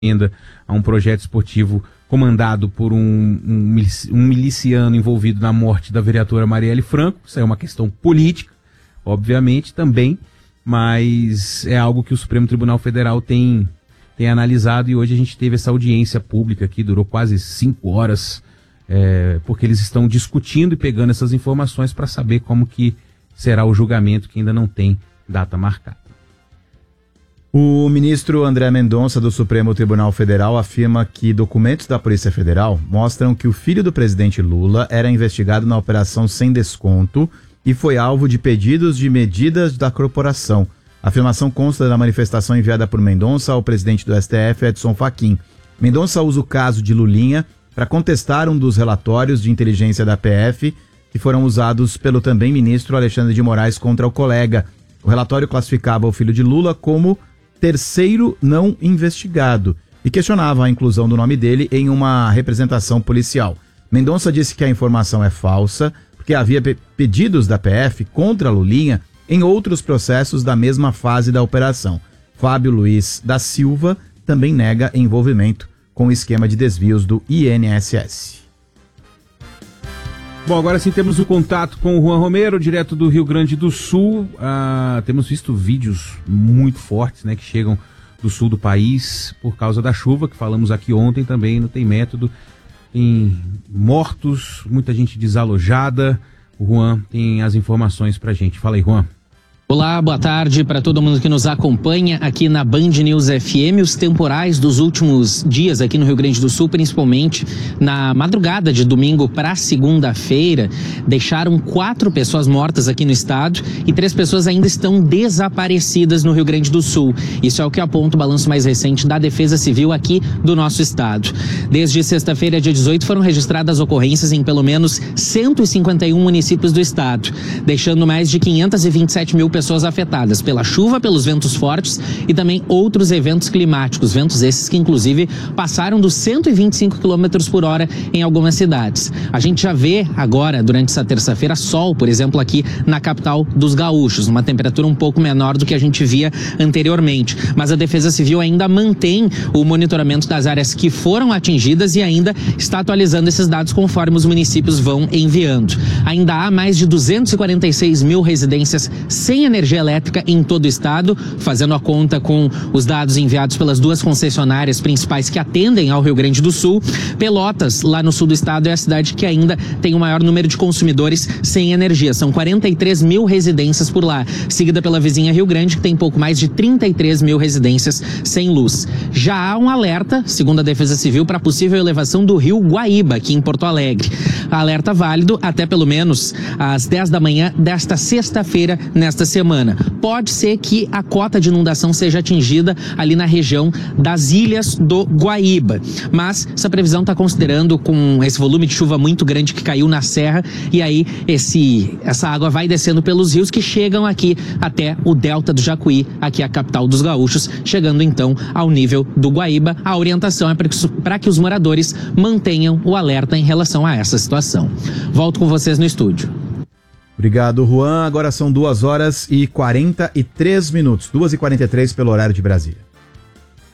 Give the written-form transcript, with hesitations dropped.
ainda a um projeto esportivo comandado por um miliciano envolvido na morte da vereadora Marielle Franco. Isso é uma questão política, obviamente, também, mas é algo que o Supremo Tribunal Federal tem analisado, e hoje a gente teve essa audiência pública que durou quase 5 horas, porque eles estão discutindo e pegando essas informações para saber como que será o julgamento, que ainda não tem data marcada. O ministro André Mendonça, do Supremo Tribunal Federal, afirma que documentos da Polícia Federal mostram que o filho do presidente Lula era investigado na operação Sem Desconto e foi alvo de pedidos de medidas da corporação. A afirmação consta da manifestação enviada por Mendonça ao presidente do STF, Edson Fachin. Mendonça usa o caso de Lulinha para contestar um dos relatórios de inteligência da PF que foram usados pelo também ministro Alexandre de Moraes contra o colega. O relatório classificava o filho de Lula como terceiro não investigado e questionava a inclusão do nome dele em uma representação policial. Mendonça disse que a informação é falsa porque havia pedidos da PF contra Lulinha em outros processos da mesma fase da operação. Fábio Luiz da Silva também nega envolvimento com o esquema de desvios do INSS. Bom, agora sim temos o contato com o Juan Romero, direto do Rio Grande do Sul. Temos visto vídeos muito fortes, né, que chegam do sul do país por causa da chuva, que falamos aqui ontem também, não tem método. Tem mortos, muita gente desalojada. O Juan tem as informações pra gente. Fala aí, Juan. Olá, boa tarde para todo mundo que nos acompanha aqui na Band News FM. Os temporais dos últimos dias aqui no Rio Grande do Sul, principalmente na madrugada de domingo para segunda-feira, deixaram 4 pessoas mortas aqui no estado e 3 pessoas ainda estão desaparecidas no Rio Grande do Sul. Isso é o que aponta o balanço mais recente da Defesa Civil aqui do nosso estado. Desde sexta-feira, dia 18, foram registradas ocorrências em pelo menos 151 municípios do estado, deixando mais de 527 mil pessoas afetadas pela chuva, pelos ventos fortes e também outros eventos climáticos, ventos esses que inclusive passaram dos 125 km por hora em algumas cidades. A gente já vê agora, durante essa terça-feira, sol, por exemplo, aqui na capital dos gaúchos, uma temperatura um pouco menor do que a gente via anteriormente, mas a Defesa Civil ainda mantém o monitoramento das áreas que foram atingidas e ainda está atualizando esses dados conforme os municípios vão enviando. Ainda há mais de 246 mil residências sem energia elétrica em todo o estado, fazendo a conta com os dados enviados pelas 2 concessionárias principais que atendem ao Rio Grande do Sul. Pelotas, lá no sul do estado, é a cidade que ainda tem o maior número de consumidores sem energia. São 43 mil residências por lá, seguida pela vizinha Rio Grande, que tem pouco mais de 33 mil residências sem luz. Já há um alerta, segundo a Defesa Civil, para possível elevação do rio Guaíba, aqui em Porto Alegre. Alerta válido até pelo menos às 10 da manhã desta sexta-feira, nesta semana. Pode ser que a cota de inundação seja atingida ali na região das Ilhas do Guaíba, mas essa previsão está considerando com esse volume de chuva muito grande que caiu na serra, e aí essa água vai descendo pelos rios que chegam aqui até o delta do Jacuí, aqui a capital dos gaúchos, chegando então ao nível do Guaíba. A orientação é para que os moradores mantenham o alerta em relação a essa situação. Volto com vocês no estúdio. Obrigado, Juan. Agora são 2h43, 2h43 pelo horário de Brasília.